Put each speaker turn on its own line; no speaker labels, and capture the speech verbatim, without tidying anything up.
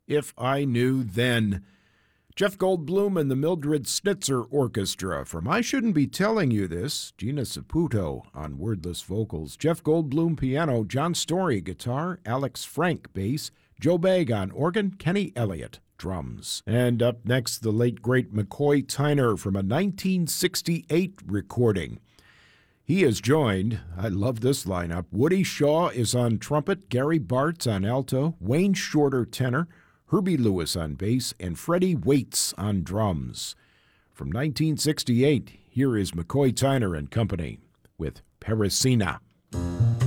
If I Knew Then. Jeff Goldblum and the Mildred Snitzer Orchestra from I Shouldn't Be Telling You This. Gina Saputo on wordless vocals. Jeff Goldblum piano, John Story guitar, Alex Frank bass, Joe Bagg on organ, Kenny Elliott drums. And up next, the late great McCoy Tyner from a nineteen sixty-eight recording. He is joined, I love this lineup, Woody Shaw is on trumpet, Gary Bartz on alto, Wayne Shorter tenor, Herbie Lewis on bass, and Freddie Waits on drums. From nineteen sixty-eight, here is McCoy Tyner and Company with Parisina.